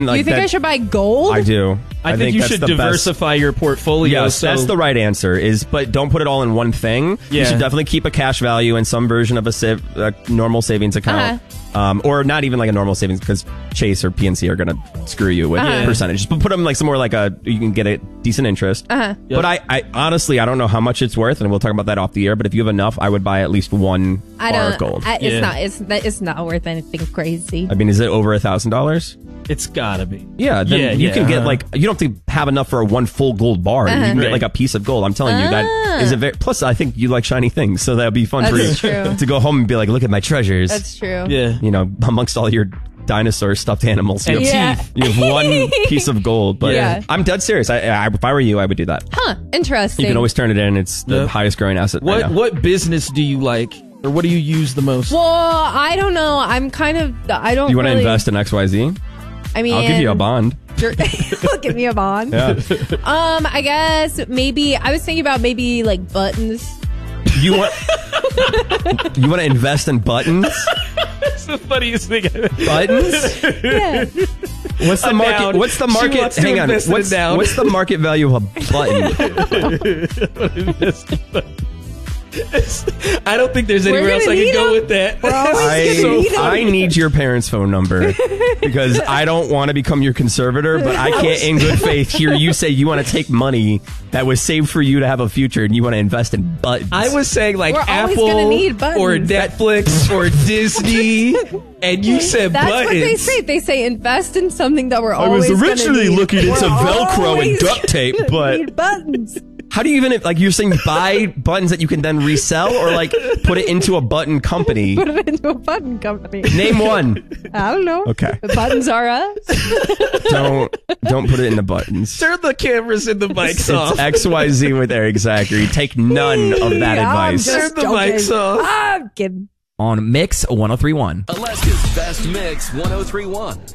Do you think I should buy gold? I do. I think you should diversify your portfolio. Yes, that's the right answer. But don't put it all in one thing. Yeah. You should definitely keep a cash value in some version of a normal savings account. Or not even like a normal savings, because Chase or PNC are going to screw you with percentages. But put them like somewhere like you can get a decent interest. Yep. But I honestly, I don't know how much it's worth, and we'll talk about that off the air. But if you have enough, I would buy at least one bar of gold. It's not worth anything crazy. I mean, is it over $1,000? It's gotta be. Yeah, then you can get like, you don't have to have enough for one full gold bar. You can get like a piece of gold. I'm telling you, that is a very, plus I think you like shiny things, so that would be fun for you to go home and be like, look at my treasures. That's true. Yeah. You know, amongst all your dinosaur stuffed animals. And teeth. You have one piece of gold. But I'm dead serious. If I were you, I would do that. Interesting. You can always turn it in. It's the highest growing asset right now. What business do you like? Or what do you use the most? Well, I don't know. I'm kind of, I don't You want to really invest in XYZ? I mean, I'll give you a bond. Give me a bond. Yeah. I guess maybe I was thinking about maybe like buttons. You want to invest in buttons? That's the funniest thing I've ever. Buttons? Yeah. What's the market? What's the market? Hang on. What's the market value of a button? I don't think there's anywhere else I can go with that. I need your parents' phone number because I don't want to become your conservator, but I can't in good faith hear you say you want to take money that was saved for you to have a future and you want to invest in buttons. I was saying like We're Apple or Netflix or Disney, and you said That's buttons. What they say. They say invest in something that we're I always was originally looking into Velcro and always duct tape, but need buttons. how do you even, like, you're saying buy buttons that you can then resell, or like put it into a button company? Put it into a button company. Name one. I don't know. Okay. The buttons are us. Don't put it in the buttons. Turn the cameras and the mics off. It's XYZ with Eric Zachary. Take none of that advice. Turn the mics off. I'm kidding. On Mix 1031. Alaska's best mix 1031.